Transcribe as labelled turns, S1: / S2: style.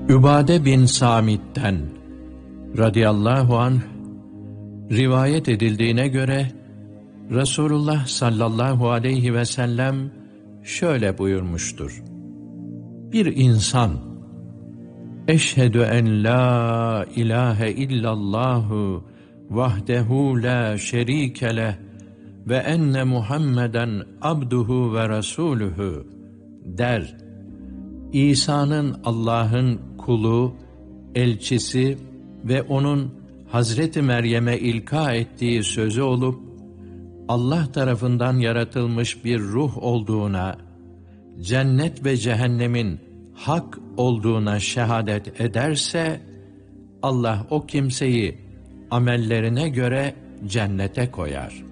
S1: Übade bin Samit'ten radıyallahu anh rivayet edildiğine göre Resulullah sallallahu aleyhi ve sellem şöyle buyurmuştur: Bir insan eşhedü en la ilahe illallahu vahdehu la şerike leh ve enne Muhammeden abduhu ve resuluhu der, İsa'nın Allah'ın kulu, elçisi ve onun Hazreti Meryem'e ilka ettiği sözü olup, Allah tarafından yaratılmış bir ruh olduğuna, cennet ve cehennemin hak olduğuna şehadet ederse, Allah o kimseyi amellerine göre cennete koyar.